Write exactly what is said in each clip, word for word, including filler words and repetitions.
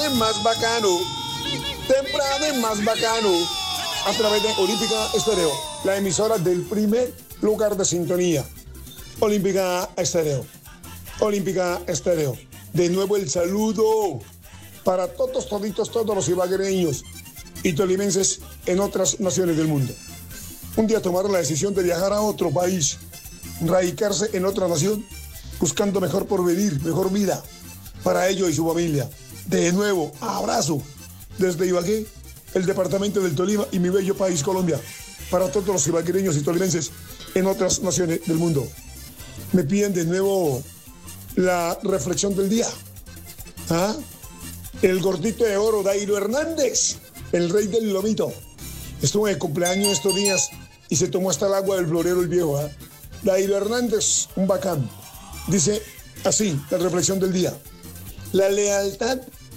es más bacano, temprano es más bacano, a través de Olímpica Estéreo, la emisora del primer lugar de sintonía. Olímpica Estéreo, Olímpica Estéreo. De nuevo el saludo para todos, toditos, todos los ibaguereños y tolimenses en otras naciones del mundo. Un día tomaron la decisión de viajar a otro país, radicarse en otra nación, buscando mejor porvenir, mejor vida para ellos y su familia. De nuevo, abrazo desde Ibagué, el departamento del Tolima y mi bello país Colombia, para todos los ibaguereños y tolimenses en otras naciones del mundo. Me piden de nuevo la reflexión del día. ¿Ah? El gordito de oro, Dairo Hernández, el rey del lomito. Estuvo de cumpleaños estos días y se tomó hasta el agua del florero el viejo. ¿Ah? Dairo Hernández, un bacán. Dice así, la reflexión del día. La lealtad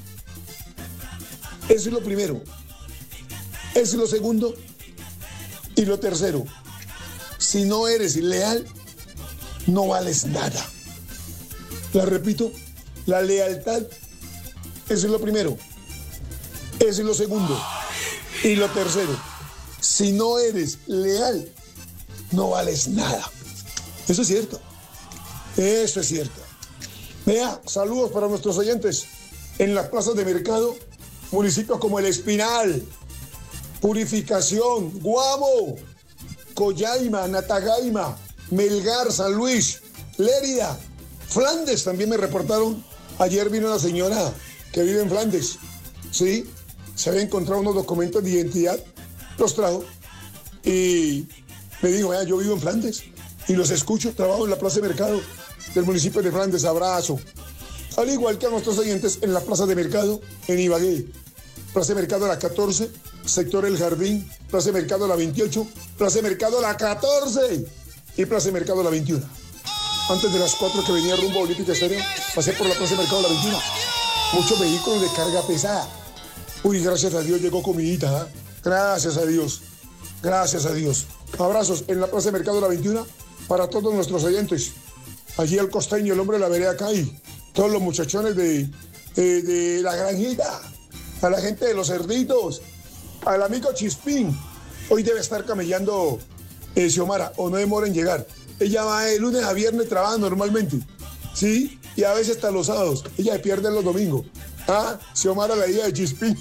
es lo primero, es lo segundo y lo tercero. Si no eres leal, no vales nada. La repito, la lealtad es lo primero, es lo segundo y lo tercero. Si no eres leal, no vales nada. Eso es cierto, eso es cierto. Vea, saludos para nuestros oyentes en las plazas de mercado, municipios como El Espinal, Purificación, Guamo, Collaima, Natagaima, Melgar, San Luis, Lérida, Flandes. También me reportaron, ayer vino una señora que vive en Flandes, sí, se había encontrado unos documentos de identidad, los trajo y me dijo, vea, yo vivo en Flandes y los escucho, trabajo en la plaza de mercado del municipio de Flandes, abrazo. Al igual que a nuestros oyentes en la plaza de mercado en Ibagué, plaza de mercado la catorce, sector El Jardín, plaza de mercado la veintiocho, plaza de mercado la catorce y plaza de mercado la veintiuno. Antes de las cuatro que venía rumbo a Olímpica Estéreo, pasé por la plaza de mercado la veintiuno. Muchos vehículos de carga pesada. Uy, gracias a Dios llegó comidita, ¿eh? Gracias a Dios, gracias a Dios. Abrazos en la plaza de mercado la veintiuno para todos nuestros oyentes. Allí el costeño, el hombre de la vereda Cay, todos los muchachones de, de, de la granjita, a la gente de los cerditos, al amigo Chispín. Hoy debe estar camellando eh, Xiomara, o no demora en llegar. Ella va de lunes a viernes, trabaja normalmente, ¿sí? Y a veces hasta los sábados. Ella se pierde los domingos. Ah, Xiomara, la hija de Chispín.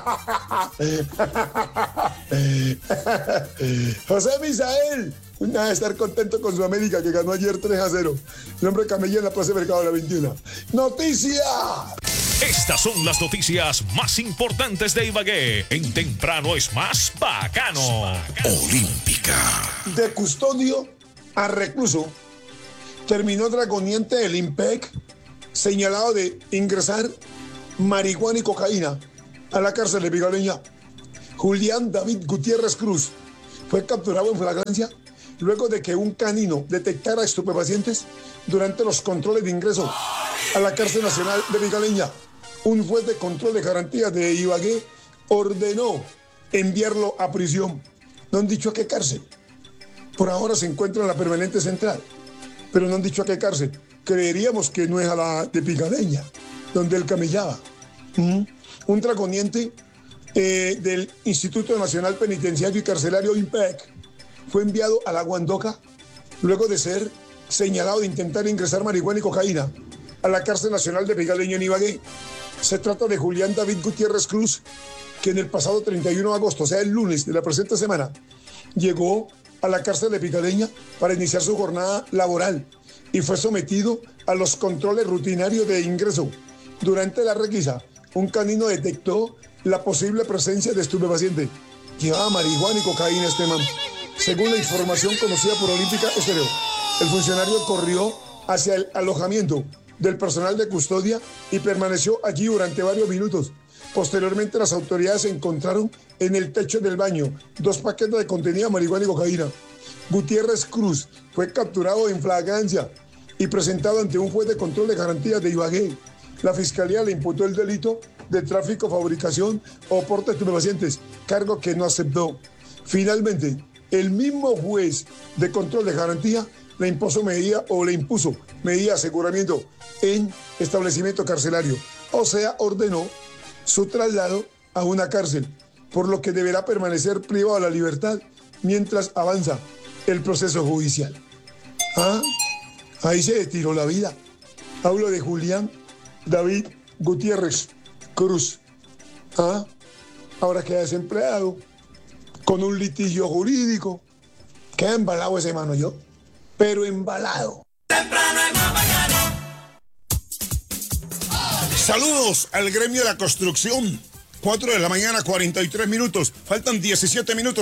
José Misael, nada de estar contento con su América que ganó ayer tres a cero. El hombre camella en la plaza de mercado de la veintiuno. ¡Noticia! Estas son las noticias más importantes de Ibagué. En Temprano es más bacano. Olímpica. De custodio a recluso, terminó dragoniente del IMPEC, señalado de ingresar marihuana y cocaína a la cárcel de Vigaleña. Julián David Gutiérrez Cruz fue capturado en flagrancia luego de que un canino detectara estupefacientes durante los controles de ingreso a la cárcel nacional de Vigaleña. Un juez de control de garantías de Ibagué ordenó enviarlo a prisión. No han dicho a qué cárcel. Por ahora se encuentra en la permanente central, pero no han dicho a qué cárcel. Creeríamos que no es a la de Vigaleña, donde él camellaba. ¿Mm? Un dragoniente eh, del Instituto Nacional Penitenciario y Carcelario IMPEC fue enviado a la Guandoca luego de ser señalado de intentar ingresar marihuana y cocaína a la cárcel nacional de Vigaleña en Ibagué. Se trata de Julián David Gutiérrez Cruz, que en el pasado treinta y uno de agosto, o sea el lunes de la presente semana, llegó a la cárcel de Vigaleña para iniciar su jornada laboral y fue sometido a los controles rutinarios de ingreso. Durante la requisa, un canino detectó la posible presencia de estupefaciente. Llevaba marihuana y cocaína este man. Según la información conocida por Olímpica Estéreo, el funcionario corrió hacia el alojamiento del personal de custodia y permaneció allí durante varios minutos. Posteriormente, las autoridades encontraron en el techo del baño dos paquetes de contenido de marihuana y cocaína. Gutiérrez Cruz fue capturado en flagrancia y presentado ante un juez de control de garantías de Ibagué. La fiscalía le imputó el delito de tráfico, fabricación o porte de estupefacientes, cargo que no aceptó. Finalmente, el mismo juez de control de garantía le impuso medida o le impuso medida de aseguramiento en establecimiento carcelario. O sea, ordenó su traslado a una cárcel, por lo que deberá permanecer privado de la libertad mientras avanza el proceso judicial. Ah, ahí se tiró la vida. Hablo de Julián David Gutiérrez Cruz. Ah, ahora queda desempleado, con un litigio jurídico. Queda embalado ese mano yo, pero embalado. Temprano es más bacano. Saludos al gremio de la construcción. cuatro de la mañana, cuarenta y tres minutos. Faltan diecisiete minutos.